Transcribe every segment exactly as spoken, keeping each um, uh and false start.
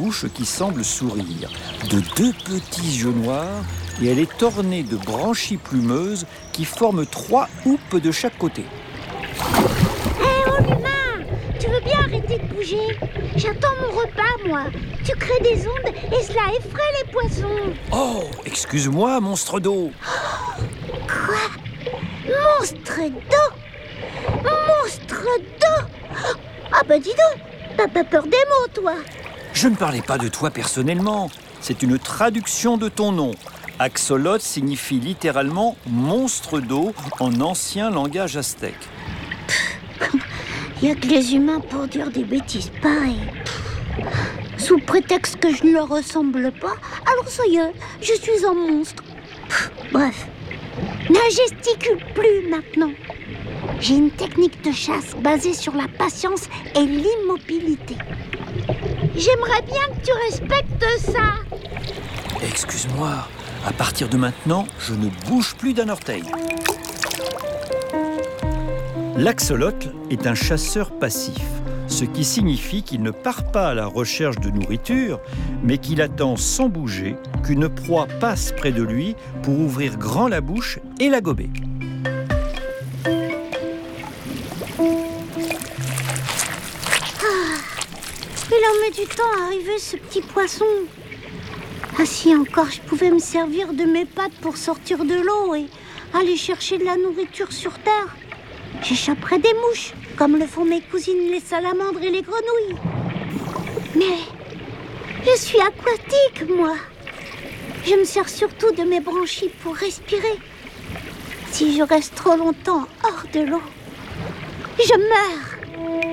bouche qui semble sourire, de deux petits yeux noirs, et elle est ornée de branchies plumeuses qui forment trois houppes de chaque côté. Hé, oh l'humain, tu veux bien arrêter de bouger? J'attends mon repas, moi. Tu crées des ondes et cela effraie les poissons. Oh, excuse-moi, monstre d'eau. Oh, quoi? Monstre d'eau? Monstre d'eau? Ah bah dis donc, t'as pas peur des mots, toi? Je ne parlais pas de toi personnellement. C'est une traduction de ton nom. Axolotl signifie littéralement « monstre d'eau » en ancien langage aztèque. Il n'y a que les humains pour dire des bêtises pareilles. Sous prétexte que je ne leur ressemble pas, alors ça y est, je suis un monstre. Bref, ne gesticule plus maintenant. J'ai une technique de chasse basée sur la patience et l'immobilité. J'aimerais bien que tu respectes ça. Excuse-moi, à partir de maintenant, je ne bouge plus d'un orteil. L'axolotl est un chasseur passif, ce qui signifie qu'il ne part pas à la recherche de nourriture, mais qu'il attend sans bouger qu'une proie passe près de lui pour ouvrir grand la bouche et la gober. Il en met du temps à arriver, ce petit poisson. Ah si encore je pouvais me servir de mes pattes pour sortir de l'eau et aller chercher de la nourriture sur terre, j'échapperais des mouches, comme le font mes cousines les salamandres et les grenouilles. Mais je suis aquatique, moi. Je me sers surtout de mes branchies pour respirer. Si je reste trop longtemps hors de l'eau, je meurs.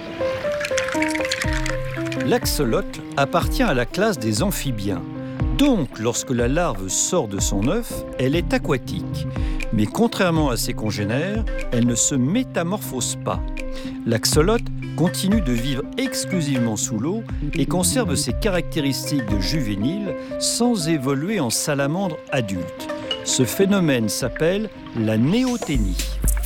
L'axolotl appartient à la classe des amphibiens. Donc, lorsque la larve sort de son œuf, elle est aquatique. Mais contrairement à ses congénères, elle ne se métamorphose pas. L'axolotl continue de vivre exclusivement sous l'eau et conserve ses caractéristiques de juvénile sans évoluer en salamandre adulte. Ce phénomène s'appelle la néoténie.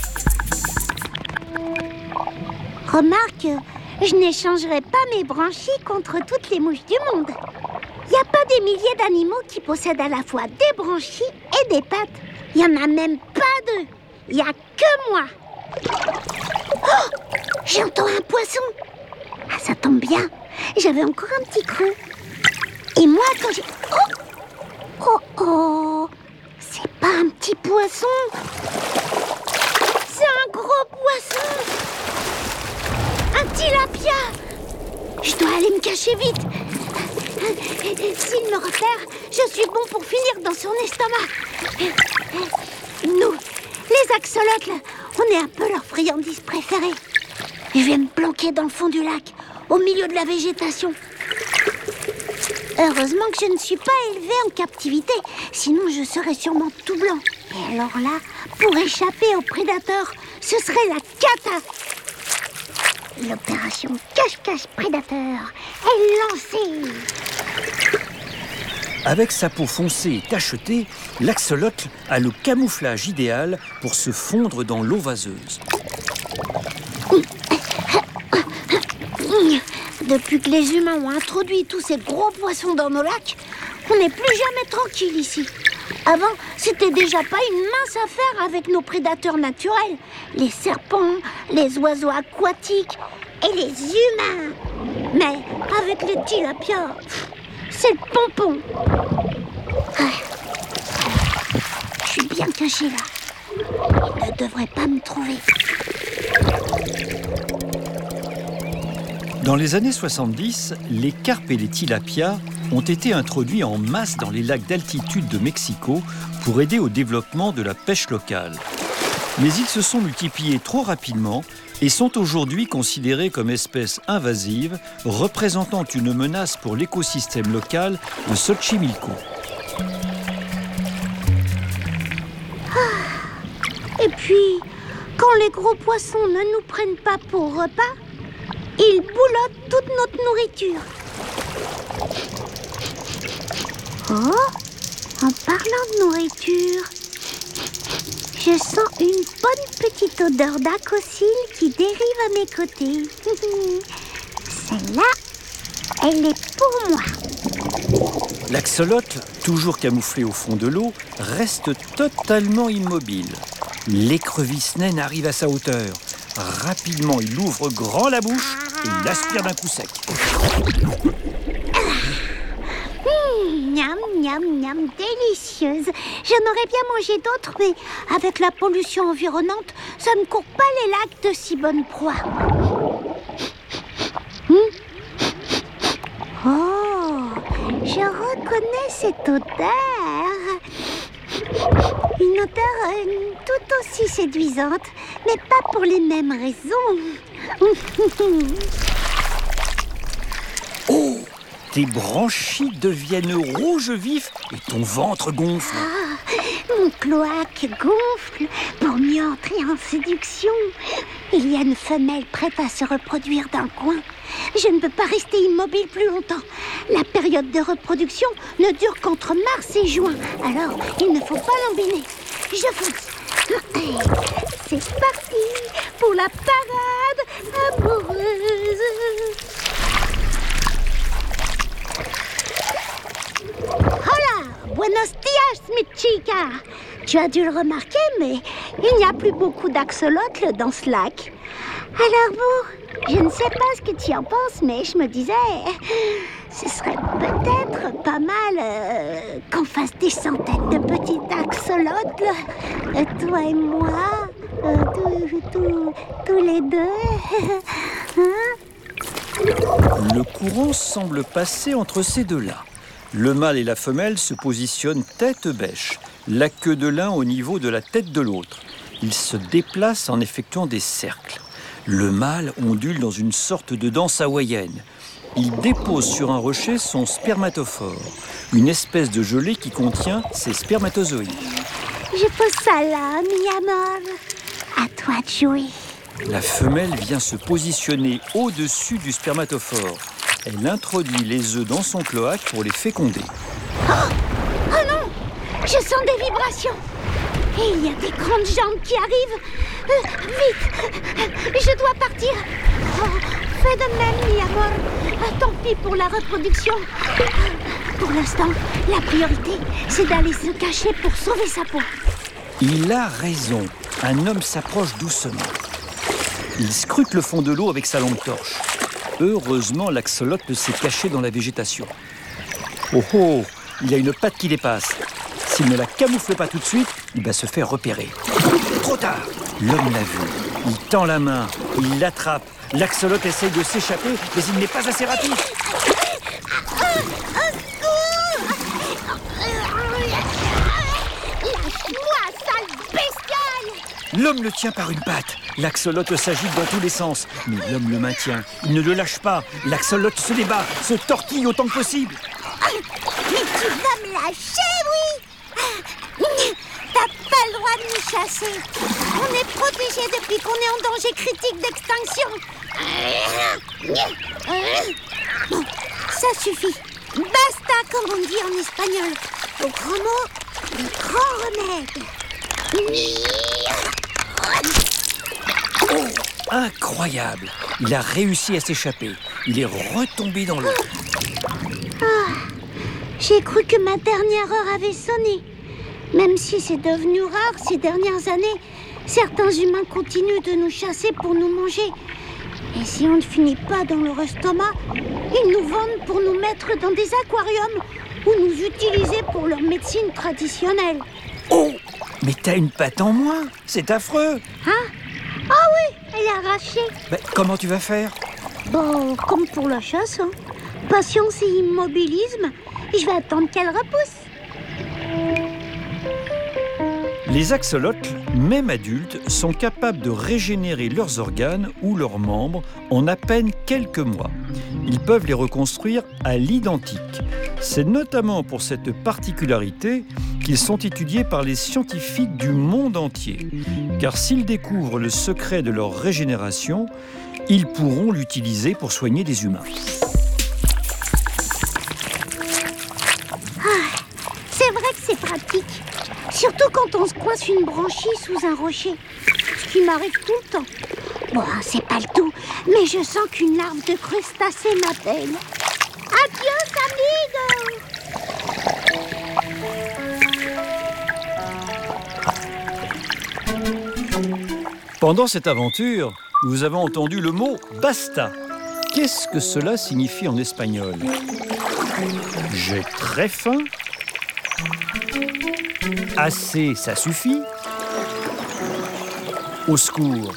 Remarque, je n'échangerai pas mes branchies contre toutes les mouches du monde. Il n'y a pas des milliers d'animaux qui possèdent à la fois des branchies et des pattes. Il n'y en a même pas deux. Il n'y a que moi. Oh, j'entends un poisson. Ah, ça tombe bien. J'avais encore un petit creux. Et moi, quand j'ai... Oh, oh, oh. C'est pas un petit poisson. C'est un gros poisson. Un tilapia. Je dois aller me cacher vite. S'il me repère, je suis bon pour finir dans son estomac. Nous, les axolotls, on est un peu leur friandise préférée. Je vais me planquer dans le fond du lac, au milieu de la végétation. Heureusement que je ne suis pas élevée en captivité, sinon je serais sûrement tout blanc. Et alors là, pour échapper aux prédateurs, ce serait la cata. L'opération cache-cache prédateur est lancée. Avec sa peau foncée et tachetée, l'axolotl a le camouflage idéal pour se fondre dans l'eau vaseuse. Depuis que les humains ont introduit tous ces gros poissons dans nos lacs, on n'est plus jamais tranquille ici. Avant, c'était déjà pas une mince affaire avec nos prédateurs naturels. Les serpents, les oiseaux aquatiques et les humains. Mais avec les tilapias, c'est le pompon. Je suis bien cachée là. Ils ne devraient pas me trouver. Dans les années soixante-dix, les carpes et les tilapias ont été introduits en masse dans les lacs d'altitude de Mexico pour aider au développement de la pêche locale. Mais ils se sont multipliés trop rapidement et sont aujourd'hui considérés comme espèces invasives représentant une menace pour l'écosystème local de Xochimilco. Ah. Et puis, quand les gros poissons ne nous prennent pas pour repas, ils boulottent toute notre nourriture. Oh, en parlant de nourriture, je sens une bonne petite odeur d'aquocyle qui dérive à mes côtés. Celle-là, Elle est pour moi. L'axolote, toujours camouflé au fond de l'eau, reste totalement immobile. L'écrevisse naine arrive à sa hauteur. Rapidement, il ouvre grand la bouche et l'aspire d'un coup sec. Mmh, miam, miam, miam, délicieuse. J'en aurais bien mangé d'autres, mais avec la pollution environnante, ça ne court pas les lacs de si bonne proie. Mmh. Oh, je reconnais cette odeur. Une odeur euh, tout aussi séduisante, mais pas pour les mêmes raisons. Oh, tes branchies deviennent rouges vifs et ton ventre gonfle. Ah, mon cloaque gonfle pour mieux entrer en séduction. Il y a une femelle prête à se reproduire dans le coin. Je ne peux pas rester immobile plus longtemps. La période de reproduction ne dure qu'entre mars et juin. Alors, il ne faut pas l'embiner. Je fonce. C'est parti pour la parade amoureuse. Hola, buenos dias, mi chica. Tu as dû le remarquer, mais il n'y a plus beaucoup d'axolotls dans ce lac. Alors bon, je ne sais pas ce que tu en penses, mais je me disais, ce serait peut-être pas mal euh, qu'on fasse des centaines de petits axolotls, euh, toi et moi, euh, tous, tous, tous les deux. Hein? Le courant semble passer entre ces deux-là. Le mâle et la femelle se positionnent tête bêche, la queue de l'un au niveau de la tête de l'autre. Ils se déplacent en effectuant des cercles. Le mâle ondule dans une sorte de danse hawaïenne. Il dépose sur un rocher son spermatophore, une espèce de gelée qui contient ses spermatozoïdes. Je pose ça là, mi amor. À toi de jouer. La femelle vient se positionner au-dessus du spermatophore. Elle introduit les œufs dans son cloaque pour les féconder. Oh, oh non! Je sens des vibrations. Et il y a des grandes jambes qui arrivent. Euh, vite! Je dois partir. Oh, fais de même, mi amor. Ah, tant pis pour la reproduction. Pour l'instant, la priorité, c'est d'aller se cacher pour sauver sa peau. Il a raison. Un homme s'approche doucement. Il scrute le fond de l'eau avec sa lampe torche. Heureusement, l'axolote s'est caché dans la végétation. Oh oh, il a une patte qui dépasse. S'il ne la camoufle pas tout de suite, il va se faire repérer. Trop tard! L'homme l'a vu. Il tend la main, il l'attrape. L'axolote essaye de s'échapper, mais il n'est pas assez rapide. Lâche-moi, sale bestiale! L'homme le tient par une patte. L'axolote s'agite dans tous les sens. Mais l'homme le maintient. Il ne le lâche pas. L'axolote se débat, se tortille autant que possible. Mais tu vas me lâcher, oui! T'as pas le droit de nous chasser. On est protégés depuis qu'on est en danger critique d'extinction. Bon, ça suffit. Basta, comme on dit en espagnol. Au grand mot, le grand remède. Oh, incroyable! Il a réussi à s'échapper. Il est retombé dans l'eau. Ah, j'ai cru que ma dernière heure avait sonné. Même si c'est devenu rare ces dernières années, certains humains continuent de nous chasser pour nous manger. Et si on ne finit pas dans leur estomac, ils nous vendent pour nous mettre dans des aquariums ou nous utiliser pour leur médecine traditionnelle. Oh, mais t'as une patte en moins. C'est affreux. Hein? Ah oui, elle est arrachée. Mais comment tu vas faire? Bon, comme pour la chasse, hein. Patience et immobilisme. Je vais attendre qu'elle repousse. Les axolotes, même adultes, sont capables de régénérer leurs organes ou leurs membres en à peine quelques mois. Ils peuvent les reconstruire à l'identique. C'est notamment pour cette particularité qu'ils sont étudiés par les scientifiques du monde entier. Car s'ils découvrent le secret de leur régénération, ils pourront l'utiliser pour soigner des humains. Ah, c'est vrai que c'est pratique. Surtout quand on se coince une branchie sous un rocher. Ce qui m'arrive tout le temps. Bon, c'est pas le tout, mais je sens qu'une larve de crustacé m'appelle. Pendant cette aventure, nous avons entendu le mot « basta ». Qu'est-ce que cela signifie en espagnol? J'ai très faim. Assez, ça suffit. Au secours.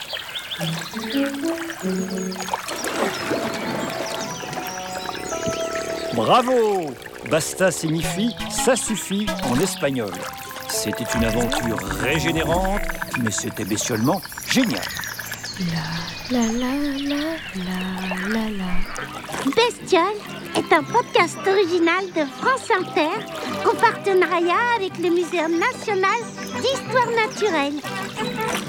Bravo! Basta signifie « ça suffit » en espagnol. C'était une aventure régénérante, mais c'était bestialement génial. La la la la la la. Bestiole est un podcast original de France Inter en partenariat avec le Muséum national d'histoire naturelle.